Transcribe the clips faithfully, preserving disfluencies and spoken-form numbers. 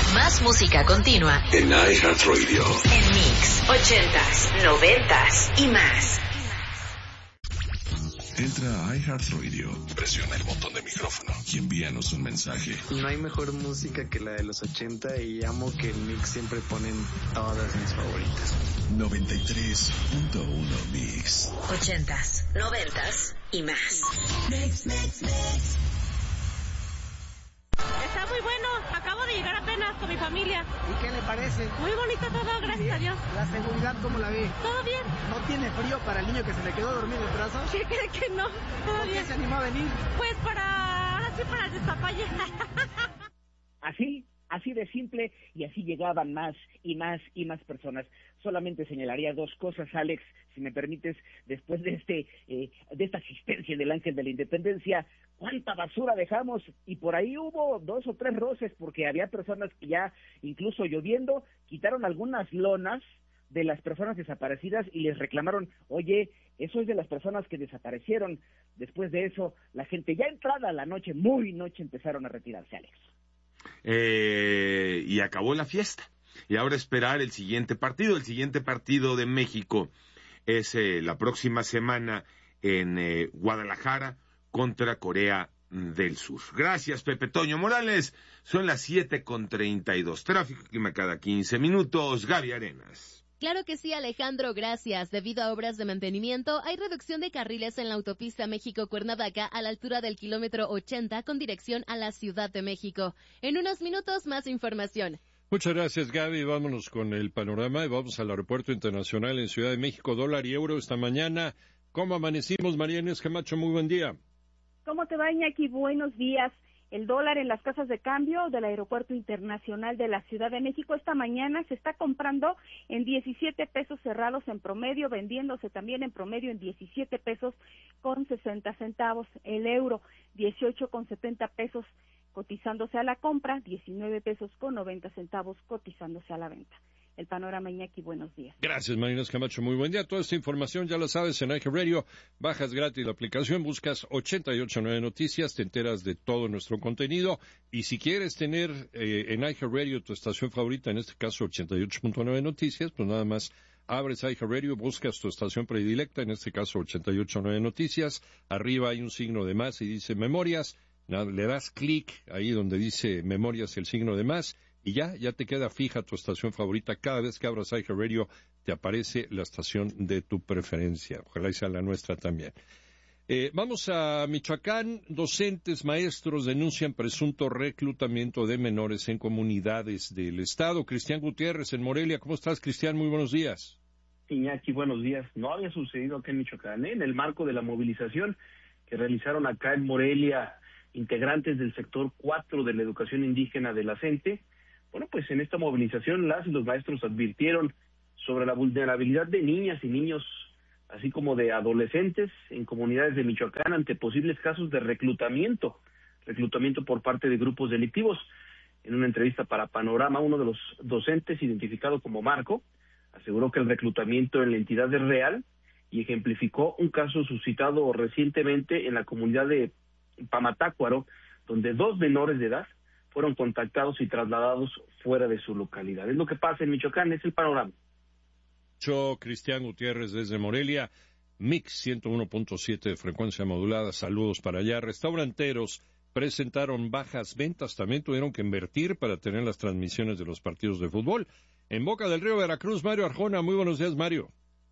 Más música continua en iHeartRadio. En Mix, ochentas, noventas y más. Entra a iHeartRadio, presiona el botón de micrófono y envíanos un mensaje. No hay mejor música que la de los ochenta y amo que en Mix siempre ponen todas mis favoritas. noventa y tres punto uno Mix. Ochentas, noventas y más. Mix, mix, mix. Está muy bueno, acabo de llegar apenas con mi familia. ¿Y qué le parece? Muy bonito todo, gracias sí. a Dios. ¿La seguridad cómo la ve? Todo bien. ¿No tiene frío para el niño que se le quedó dormido en el brazo? ¿Qué cree que no? Todo ¿Por bien. qué se animó a venir? Pues para, ahora sí para el destapalle. Así, así de simple, y así llegaban más y más y más personas. Solamente señalaría dos cosas, Alex, si me permites, después de este eh, de esta asistencia del Ángel de la Independencia. ¿Cuánta basura dejamos? Y por ahí hubo dos o tres roces, porque había personas que ya, incluso lloviendo, quitaron algunas lonas de las personas desaparecidas y les reclamaron, oye, eso es de las personas que desaparecieron. Después de eso, la gente ya entrada la noche, muy noche, empezaron a retirarse, Alex. Eh, y acabó la fiesta. Y ahora esperar el siguiente partido. El siguiente partido de México es eh, la próxima semana en eh, Guadalajara contra Corea del Sur. Gracias, Pepe Toño Morales. Son las siete con treinta y dos. Tráfico clima cada quince minutos. Gaby Arenas. Claro que sí, Alejandro, gracias. Debido a obras de mantenimiento, hay reducción de carriles en la autopista México-Cuernavaca a la altura del kilómetro ochenta con dirección a la Ciudad de México. En unos minutos, más información. Muchas gracias, Gaby. Vámonos con el panorama y vamos al Aeropuerto Internacional en Ciudad de México. Dólar y euro esta mañana. ¿Cómo amanecimos, María Inés Camacho? Muy buen día. ¿Cómo te va, Iñaki? Buenos días. El dólar en las casas de cambio del Aeropuerto Internacional de la Ciudad de México esta mañana se está comprando en diecisiete pesos cerrados en promedio, vendiéndose también en promedio en diecisiete pesos con sesenta centavos. El euro, dieciocho con setenta pesos cotizándose a la compra, diecinueve pesos con noventa centavos cotizándose a la venta. El panorama, Iñaki, buenos días. Gracias, Marina Camacho, muy buen día. Toda esta información ya la sabes en iHeartRadio. Bajas gratis la aplicación, buscas ochenta y ocho punto nueve Noticias, te enteras de todo nuestro contenido. Y si quieres tener eh, en iHeartRadio tu estación favorita, en este caso ochenta y ocho punto nueve Noticias, pues nada más abres iHeartRadio, buscas tu estación predilecta, en este caso ochenta y ocho punto nueve Noticias. Arriba hay un signo de más y dice Memorias. Le das clic ahí donde dice Memorias, el signo de más. Y ya, ya te queda fija tu estación favorita. Cada vez que abras iHeartRadio te aparece la estación de tu preferencia. Ojalá y sea la nuestra también. Eh, vamos a Michoacán. Docentes, maestros denuncian presunto reclutamiento de menores en comunidades del estado. Cristian Gutiérrez en Morelia. ¿Cómo estás, Cristian? Muy buenos días. Iñaki, buenos días. No había sucedido acá en Michoacán, ¿eh? En el marco de la movilización que realizaron acá en Morelia integrantes del sector cuatro de la educación indígena de la CENTE. Bueno, pues en esta movilización las y los maestros advirtieron sobre la vulnerabilidad de niñas y niños, así como de adolescentes en comunidades de Michoacán ante posibles casos de reclutamiento, reclutamiento por parte de grupos delictivos. En una entrevista para Panorama, uno de los docentes, identificado como Marco, aseguró que el reclutamiento en la entidad es real y ejemplificó un caso suscitado recientemente en la comunidad de Pamatácuaro, donde dos menores de edad fueron contactados y trasladados fuera de su localidad. Es lo que pasa en Michoacán, es el panorama. Yo, Cristian Gutiérrez desde Morelia, Mix ciento uno punto siete de frecuencia modulada, saludos para allá. Restauranteros presentaron bajas ventas, también tuvieron que invertir para tener las transmisiones de los partidos de fútbol. En Boca del Río, Veracruz, Mario Arjona, muy buenos días, Mario.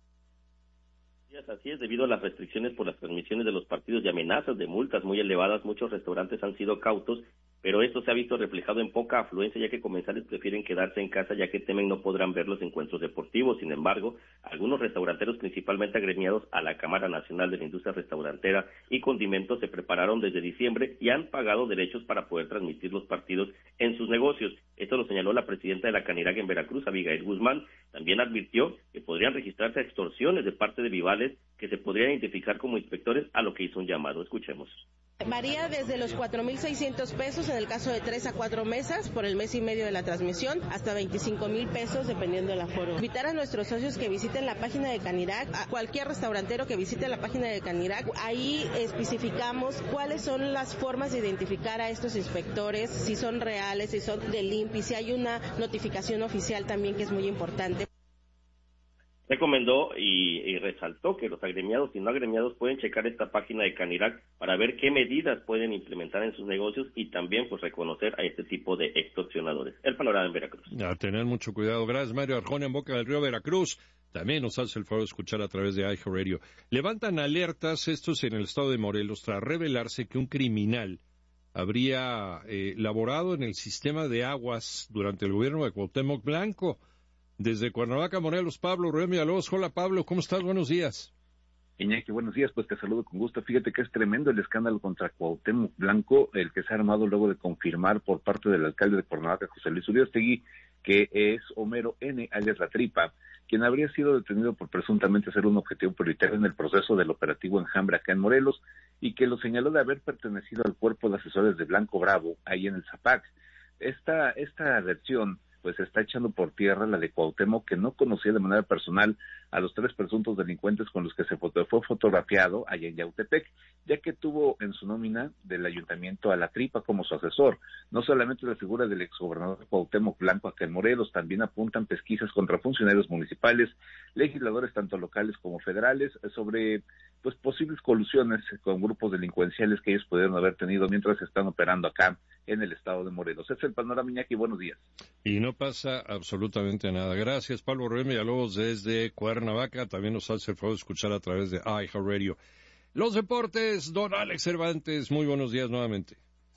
Así es, debido a las restricciones por las transmisiones de los partidos y amenazas de multas muy elevadas, muchos restaurantes han sido cautos, pero esto se ha visto reflejado en poca afluencia, ya que comensales prefieren quedarse en casa, ya que temen no podrán ver los encuentros deportivos. Sin embargo, algunos restauranteros, principalmente agremiados a la Cámara Nacional de la Industria Restaurantera y Condimentos, se prepararon desde diciembre y han pagado derechos para poder transmitir los partidos en sus negocios. Esto lo señaló la presidenta de la Caniraga en Veracruz, Abigail Guzmán. También advirtió que podrían registrarse extorsiones de parte de vivales que se podrían identificar como inspectores, a lo que hizo un llamado. Escuchemos. Varía desde los cuatro mil seiscientos pesos en el caso de tres a cuatro mesas por el mes y medio de la transmisión, hasta veinticinco mil pesos dependiendo del aforo. Invitar a nuestros socios que visiten la página de Canirac, a cualquier restaurantero que visite la página de Canirac, ahí especificamos cuáles son las formas de identificar a estos inspectores, si son reales, si son del I N P I, si hay una notificación oficial también que es muy importante. Recomendó y, y resaltó que los agremiados y no agremiados pueden checar esta página de Canirac para ver qué medidas pueden implementar en sus negocios y también pues reconocer a este tipo de extorsionadores. El panorama en Veracruz. A tener mucho cuidado. Gracias, Mario Arjona, en Boca del Río, Veracruz. También nos hace el favor de escuchar a través de iHeartRadio. Levantan alertas estos en el estado de Morelos tras revelarse que un criminal habría eh, laborado en el sistema de aguas durante el gobierno de Cuauhtémoc Blanco. Desde Cuernavaca, Morelos, Pablo Rubén Villalobos. Hola, Pablo, ¿cómo estás? Buenos días. Iñaki, buenos días, pues te saludo con gusto. Fíjate que es tremendo el escándalo contra Cuauhtémoc Blanco, el que se ha armado luego de confirmar por parte del alcalde de Cuernavaca, José Luis Uriostegui, que es Homero N., alias La Tripa, quien habría sido detenido por presuntamente ser un objetivo prioritario en el proceso del operativo Enjambre acá en Morelos, y que lo señaló de haber pertenecido al cuerpo de asesores de Blanco Bravo, ahí en el Zapac. Esta, esta versión pues está echando por tierra la de Cuauhtémoc, que no conocía de manera personal a los tres presuntos delincuentes con los que se foto, fue fotografiado allá en Yautepec, ya que tuvo en su nómina del ayuntamiento a La Tripa como su asesor. No solamente la figura del exgobernador Cuauhtémoc Blanco acá en Morelos, también apuntan pesquisas contra funcionarios municipales, legisladores tanto locales como federales, sobre pues posibles colusiones con grupos delincuenciales que ellos pudieron haber tenido mientras están operando acá en el estado de Morelos. Es el panorama, Iñaki, buenos días. Y no pasa absolutamente nada. Gracias, Pablo Rubén Villalobos, desde Cuernavaca. También nos hace el favor de escuchar a través de iHeartRadio. Los deportes, don Alex Cervantes, muy buenos días nuevamente.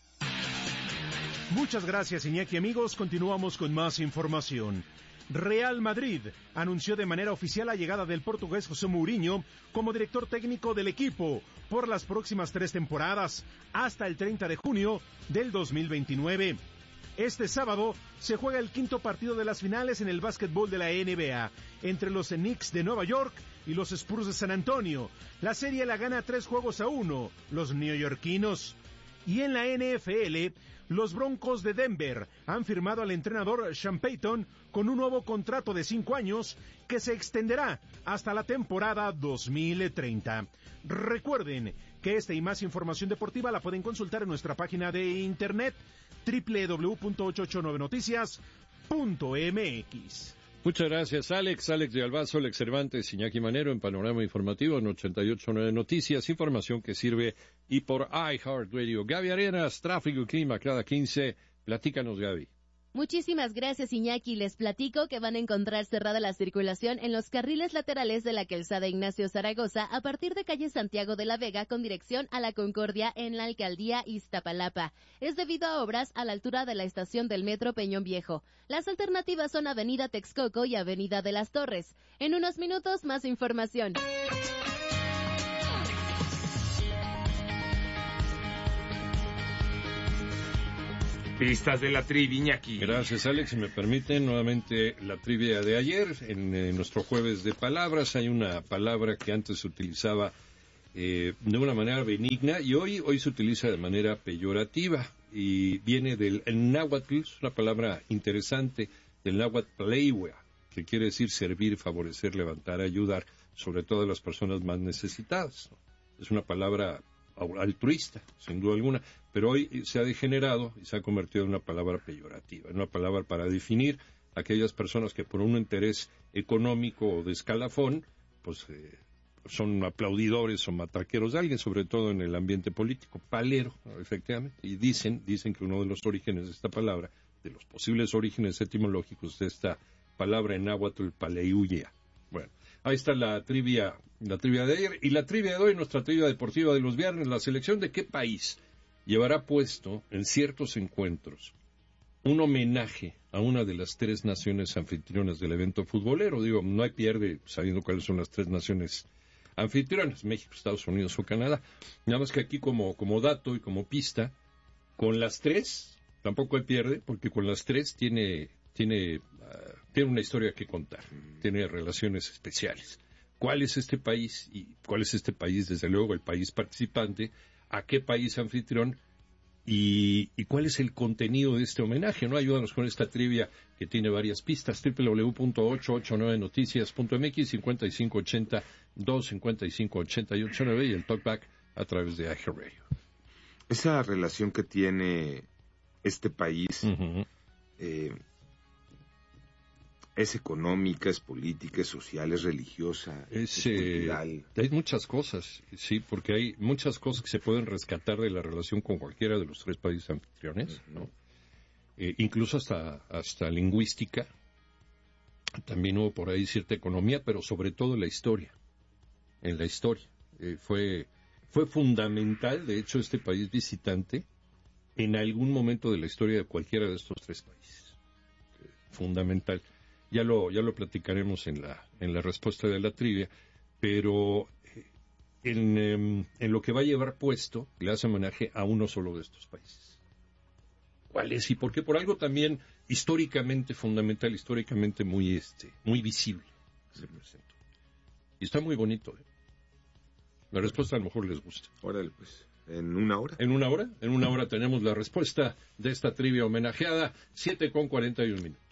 Muchas gracias, Iñaki. Amigos, continuamos con más información. Real Madrid anunció de manera oficial la llegada del portugués José Mourinho como director técnico del equipo por las próximas tres temporadas, hasta el treinta de junio del dos mil veintinueve. Este sábado se juega el quinto partido de las finales en el básquetbol de la N B A, entre los Knicks de Nueva York y los Spurs de San Antonio. La serie la gana tres juegos a uno los neoyorquinos. Y en la N F L, los Broncos de Denver han firmado al entrenador Sean Payton con un nuevo contrato de cinco años que se extenderá hasta la temporada dos mil treinta. Recuerden que esta y más información deportiva la pueden consultar en nuestra página de internet doble u doble u doble u punto ochocientos ochenta y nueve noticias punto m x. Muchas gracias, Alex. Alex de Albazo, Alex Cervantes, Iñaki Manero en Panorama Informativo en ochenta y ocho punto nueve Noticias, información que sirve y por iHeartRadio. Gaby Arenas, tráfico y clima cada quince. Platícanos, Gaby. Muchísimas gracias, Iñaki. Les platico que van a encontrar cerrada la circulación en los carriles laterales de la calzada Ignacio Zaragoza a partir de calle Santiago de la Vega con dirección a la Concordia en la alcaldía Iztapalapa. Es debido a obras a la altura de la estación del metro Peñón Viejo. Las alternativas son Avenida Texcoco y Avenida de las Torres. En unos minutos, más información. Pistas de la trivia, Iñaki. Gracias, Alex. Si me permiten, nuevamente la trivia de ayer. En eh, nuestro jueves de palabras hay una palabra que antes se utilizaba eh, de una manera benigna y hoy, hoy se utiliza de manera peyorativa y viene del náhuatl, es una palabra interesante, del náhuatl pleiwa, que quiere decir servir, favorecer, levantar, ayudar, sobre todo a las personas más necesitadas. Es una palabra altruista, sin duda alguna, pero hoy se ha degenerado y se ha convertido en una palabra peyorativa, en una palabra para definir a aquellas personas que por un interés económico o de escalafón, pues eh, son aplaudidores o matraqueros de alguien, sobre todo en el ambiente político, palero, efectivamente, y dicen, dicen que uno de los orígenes de esta palabra, de los posibles orígenes etimológicos de esta palabra en náhuatl, paleyuya. Bueno, ahí está la trivia, la trivia de ayer y la trivia de hoy, nuestra trivia deportiva de los viernes. La selección de qué país llevará puesto en ciertos encuentros un homenaje a una de las tres naciones anfitrionas del evento futbolero. Digo, no hay pierde sabiendo cuáles son las tres naciones anfitrionas, México, Estados Unidos o Canadá. Nada más que aquí como, como dato y como pista, con las tres tampoco hay pierde, porque con las tres tiene, tiene, uh, tiene una historia que contar, tiene relaciones especiales. ¿Cuál es este país? Y cuál es este país, desde luego, el país participante a qué país anfitrión y, y cuál es el contenido de este homenaje, ¿no? Ayúdanos con esta trivia que tiene varias pistas, doble u doble u doble u punto ochocientos ochenta y nueve noticias punto m x, cincuenta y cinco ochenta, dos cincuenta y cinco ochenta y ocho nueve y el talkback a través de iHeartRadio. Esa relación que tiene este país uh-huh. eh, es económica, es política, es social, es religiosa, es, es cultural. Eh, hay muchas cosas, sí, porque hay muchas cosas que se pueden rescatar de la relación con cualquiera de los tres países anfitriones, uh-huh. ¿no? Eh, incluso hasta, hasta lingüística. También hubo por ahí cierta economía, pero sobre todo la historia. En la historia. Eh, fue, fue fundamental, de hecho, este país visitante en algún momento de la historia de cualquiera de estos tres países. Eh, fundamental. Ya lo, ya lo platicaremos en la, en la respuesta de la trivia, pero en, en, en lo que va a llevar puesto, le hace homenaje a uno solo de estos países. ¿Cuál es? Y por qué, por algo también históricamente fundamental, históricamente muy, este, muy visible se presentó. Y está muy bonito, ¿eh? La respuesta a lo mejor les gusta. Órale, pues, ¿en una hora? ¿En una hora? En una hora tenemos la respuesta de esta trivia homenajeada, siete con cuarenta y un minutos.